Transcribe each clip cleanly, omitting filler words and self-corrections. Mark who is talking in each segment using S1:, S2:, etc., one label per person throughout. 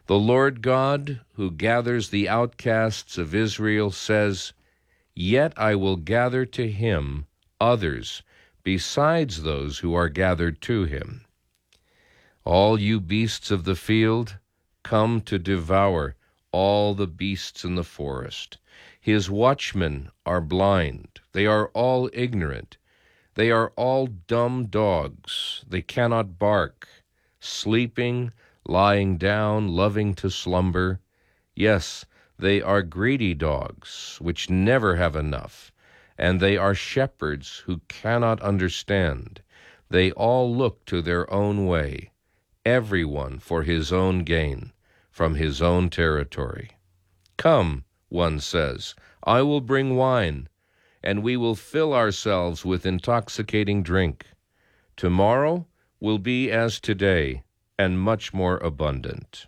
S1: The Lord God, who gathers the outcasts of Israel, says, "Yet I will gather to him others besides those who are gathered to him. All you beasts of the field, come to devour all the beasts in the forest. His watchmen are blind, they are all ignorant, they are all dumb dogs, they cannot bark, sleeping, lying down, loving to slumber. Yes, they are greedy dogs, which never have enough, and they are shepherds who cannot understand. They all look to their own way, everyone for his own gain, from his own territory. Come, one says, I will bring wine, and we will fill ourselves with intoxicating drink. Tomorrow will be as today, and much more abundant.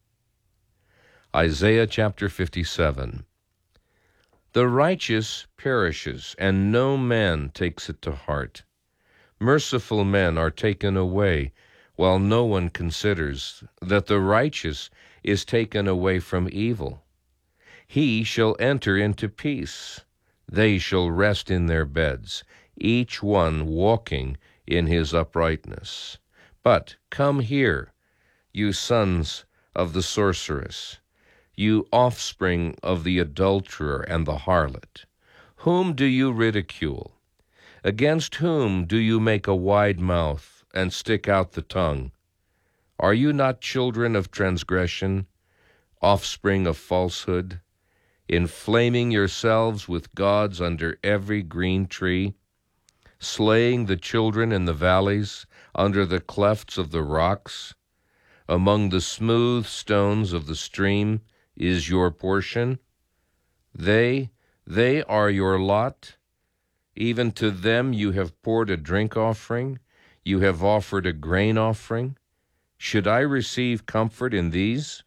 S1: Isaiah chapter 57. The righteous perishes, and no man takes it to heart. Merciful men are taken away, while no one considers that the righteous is taken away from evil. He shall enter into peace. They shall rest in their beds, each one walking in his uprightness. But come here, you sons of the sorceress, you offspring of the adulterer and the harlot. Whom do you ridicule? Against whom do you make a wide mouth and stick out the tongue? Are you not children of transgression, offspring of falsehood, inflaming yourselves with gods under every green tree, slaying the children in the valleys, under the clefts of the rocks? Among the smooth stones of the stream is your portion. They are your lot. Even to them you have poured a drink offering. You have offered a grain offering. Should I receive comfort in these?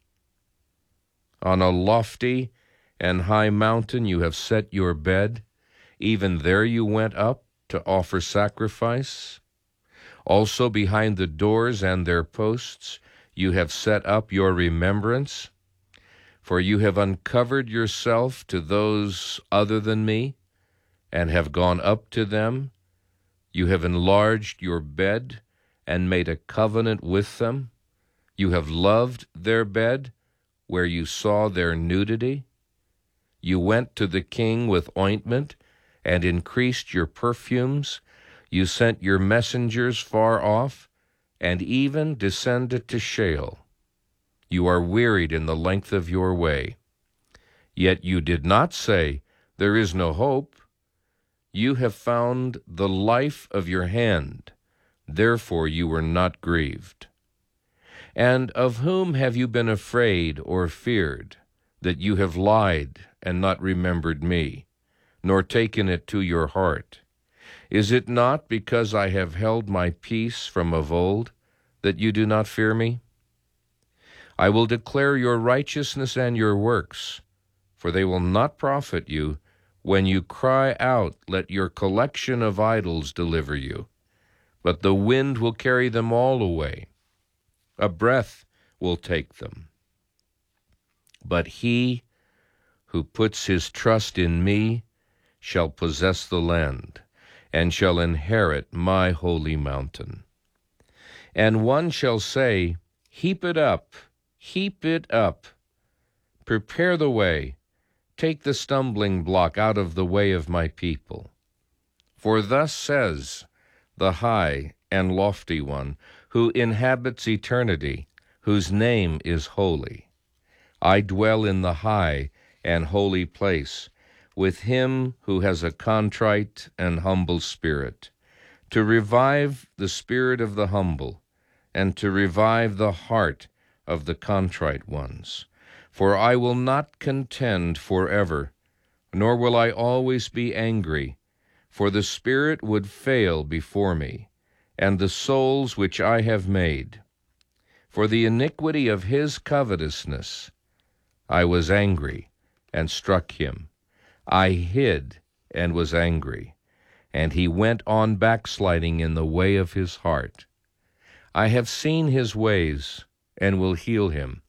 S1: On a lofty and high mountain you have set your bed. Even there you went up to offer sacrifice. Also behind the doors and their posts you have set up your remembrance. For you have uncovered yourself to those other than me, and have gone up to them. You have enlarged your bed and made a covenant with them. You have loved their bed where you saw their nudity. You went to the king with ointment and increased your perfumes. You sent your messengers far off and even descended to Sheol. You are wearied in the length of your way. Yet you did not say, there is no hope. You have found the life of your hand, therefore you were not grieved. And of whom have you been afraid or feared, that you have lied and not remembered me, nor taken it to your heart? Is it not because I have held my peace from of old, that you do not fear me? I will declare your righteousness and your works, for they will not profit you. When you cry out, let your collection of idols deliver you. But the wind will carry them all away. A breath will take them. But he who puts his trust in me shall possess the land, and shall inherit my holy mountain. And one shall say, heap it up, prepare the way, take the stumbling block out of the way of my people. For thus says the high and lofty one, who inhabits eternity, whose name is holy. I dwell in the high and holy place, with him who has a contrite and humble spirit, to revive the spirit of the humble, and to revive the heart of the contrite ones. For I will not contend forever, nor will I always be angry, for the spirit would fail before me, and the souls which I have made. For the iniquity of his covetousness I was angry, and struck him. I hid, and was angry, and he went on backsliding in the way of his heart. I have seen his ways, and will heal him.